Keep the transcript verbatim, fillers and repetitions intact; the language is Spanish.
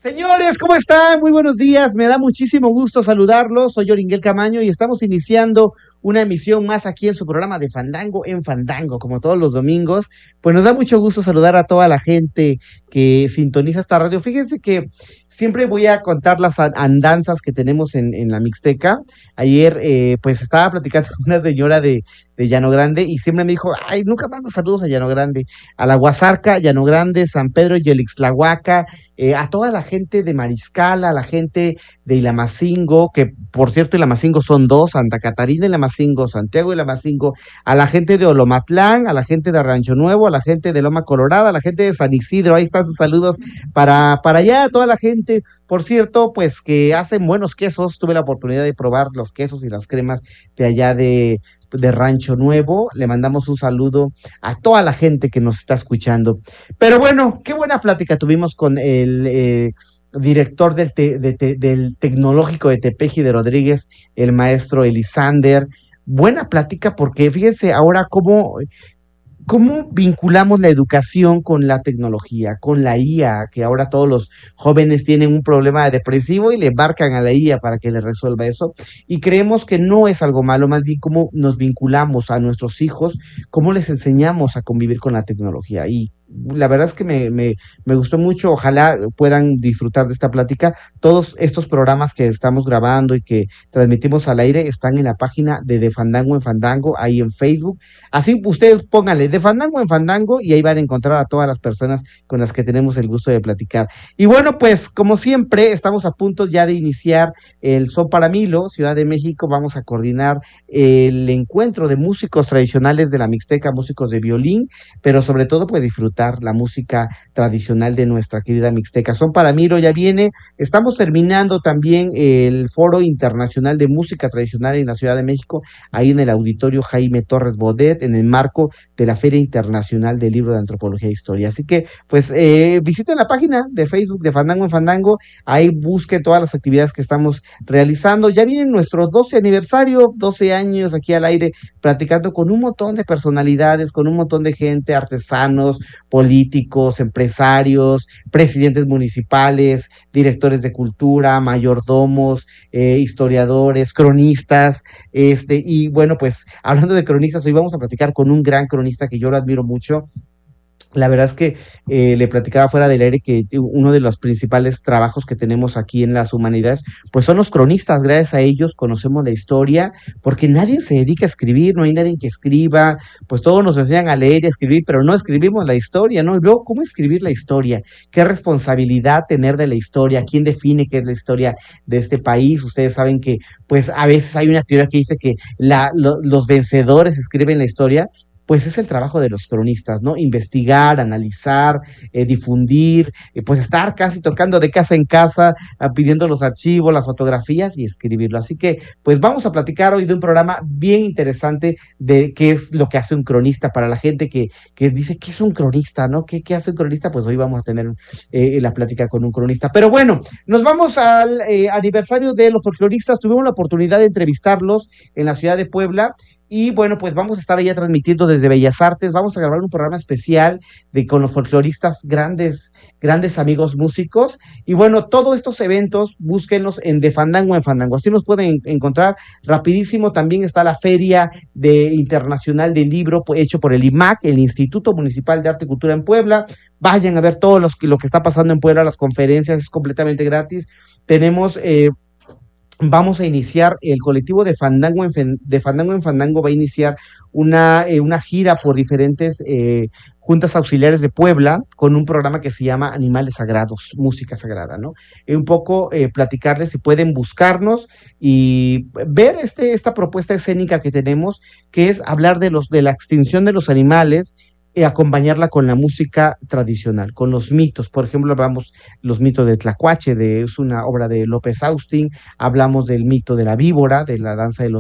Señores, ¿cómo están? Muy buenos días, me da muchísimo gusto saludarlos, soy Oringuel Camaño y estamos iniciando una emisión más aquí en su programa de Fandango en Fandango, como todos los domingos. Pues nos da mucho gusto saludar a toda la gente que sintoniza esta radio. Fíjense que siempre voy a contar las andanzas que tenemos en, en la Mixteca. Ayer eh, pues estaba platicando con una señora de, de Llano Grande y siempre me dijo, ay, nunca mando saludos a Llano Grande, a la Huasarca, Llano Grande, San Pedro, Yelixtlahuaca, eh, a toda la gente de Mariscal, a la gente de Ilamacingo, que por cierto Ilamacingo son dos, Santa Catarina y Ilamacingo, Santiago y Ilamacingo, a la gente de Olomatlán, a la gente de Rancho Nuevo, a la gente de Loma Colorada, a la gente de San Isidro, ahí están sus saludos para, para allá, a toda la gente, por cierto, pues que hacen buenos quesos, tuve la oportunidad de probar los quesos y las cremas de allá de de Rancho Nuevo, le mandamos un saludo a toda la gente que nos está escuchando. Pero bueno, qué buena plática tuvimos con el eh, director del, te, de, de, del Tecnológico de Tepeji de Rodríguez, el maestro Elisander. Buena plática porque fíjense ahora cómo ¿Cómo vinculamos la educación con la tecnología, con la I A, que ahora todos los jóvenes tienen un problema depresivo y le embarcan a la I A para que le resuelva eso? Y creemos que no es algo malo, más bien cómo nos vinculamos a nuestros hijos, cómo les enseñamos a convivir con la tecnología. Y la verdad es que me, me, me gustó mucho, ojalá puedan disfrutar de esta plática. Todos estos programas que estamos grabando y que transmitimos al aire están en la página de De Fandango en Fandango, ahí en Facebook. Así ustedes pónganle De Fandango en Fandango y ahí van a encontrar a todas las personas con las que tenemos el gusto de platicar. Y bueno, pues como siempre, estamos a punto ya de iniciar el Son para Milo, Ciudad de México. Vamos a coordinar el encuentro de músicos tradicionales de la Mixteca, músicos de violín, pero sobre todo pues disfrutar la música tradicional de nuestra querida Mixteca. Son para Milo ya viene, estamos terminando también el Foro Internacional de Música Tradicional en la Ciudad de México, ahí en el Auditorio Jaime Torres Bodet, en el marco de la Feria Internacional del Libro de Antropología e Historia. Así que, pues, eh, visiten la página de Facebook de Fandango en Fandango, ahí busquen todas las actividades que estamos realizando. Ya viene nuestro doce aniversario, doce años aquí al aire, platicando con un montón de personalidades, con un montón de gente, artesanos, políticos, empresarios, presidentes municipales, directores de cultura, mayordomos, eh, historiadores, cronistas, este, y bueno, pues hablando de cronistas, hoy vamos a platicar con un gran cronista que yo lo admiro mucho. La verdad es que eh, le platicaba fuera del aire que uno de los principales trabajos que tenemos aquí en las humanidades, pues son los cronistas. Gracias a ellos conocemos la historia, porque nadie se dedica a escribir, no hay nadie que escriba, pues todos nos enseñan a leer y a escribir, pero no escribimos la historia, ¿no? Y luego, ¿cómo escribir la historia? ¿Qué responsabilidad tener de la historia? ¿Quién define qué es la historia de este país? Ustedes saben que, pues a veces hay una teoría que dice que la, lo, los vencedores escriben la historia. Pues es el trabajo de los cronistas, ¿no? Investigar, analizar, eh, difundir, eh, pues estar casi tocando de casa en casa, ah, pidiendo los archivos, las fotografías y escribirlo. Así que, pues vamos a platicar hoy de un programa bien interesante de qué es lo que hace un cronista para la gente que, que dice, ¿qué es un cronista, no? ¿Qué, qué hace un cronista? Pues hoy vamos a tener eh, la plática con un cronista. Pero bueno, nos vamos al eh, aniversario de los folcloristas. Tuvimos la oportunidad de entrevistarlos en la ciudad de Puebla. Y bueno, pues vamos a estar allá transmitiendo desde Bellas Artes, vamos a grabar un programa especial de con los folcloristas, grandes, grandes amigos músicos, y bueno, todos estos eventos, búsquenlos en De Fandango en Fandango, así los pueden encontrar rapidísimo. También está la Feria de Internacional del Libro, hecho por el I M A C, el Instituto Municipal de Arte y Cultura en Puebla. Vayan a ver todo los, lo que está pasando en Puebla, las conferencias, es completamente gratis. Tenemos... Eh, Vamos a iniciar, el colectivo de Fandango en, de Fandango, en Fandango va a iniciar una, eh, una gira por diferentes eh, juntas auxiliares de Puebla con un programa que se llama Animales Sagrados, Música Sagrada, ¿no? Eh, un poco eh, platicarles si pueden buscarnos y ver este, esta propuesta escénica que tenemos, que es hablar de, los, de la extinción de los animales, y acompañarla con la música tradicional, con los mitos. Por ejemplo, hablamos los mitos de Tlacuache, de, es una obra de López Austin, hablamos del mito de la víbora, de la danza de los